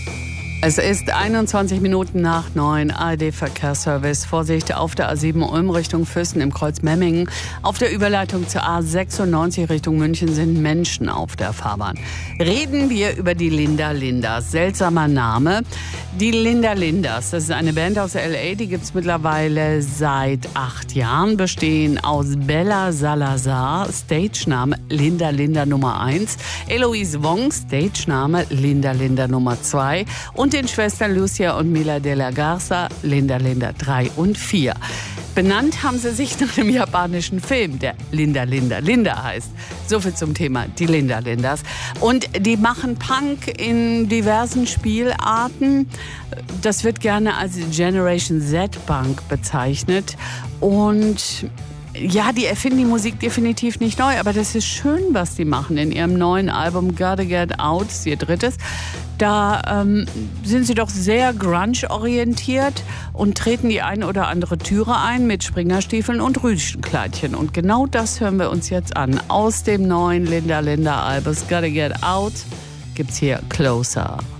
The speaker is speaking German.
Es ist 21 Minuten nach 9, ARD-Verkehrsservice. Vorsicht auf der A7 Ulm Richtung Füssen im Kreuz Memmingen. Auf der Überleitung zur A96 Richtung München sind Menschen auf der Fahrbahn. Reden wir über die Linda Lindas. Seltsamer Name. Die Linda Lindas, das ist eine Band aus L.A., die gibt es mittlerweile seit 8 Jahren. Bestehen aus Bella Salazar, Stage-Name Linda Linda Nummer 1, Eloise Wong, Stage-Name Linda Linda Nummer 2 und den Schwestern Lucia und Mila de la Garza, Linda Linda 3 und 4. Benannt haben sie sich nach einem japanischen Film, der Linda Linda Linda heißt. So viel zum Thema die Linda Lindas. Und die machen Punk in diversen Spielarten. Das wird gerne als Generation Z Punk bezeichnet. Und ja, die erfinden die Musik definitiv nicht neu, aber das ist schön, was die machen in ihrem neuen Album Gotta Get Out, ihr drittes. Da sind sie doch sehr grunge-orientiert und treten die eine oder andere Türe ein mit Springerstiefeln und Rüschenkleidchen. Und genau das hören wir uns jetzt an. Aus dem neuen Linda Linda Album Gotta Get Out gibt's hier Closer.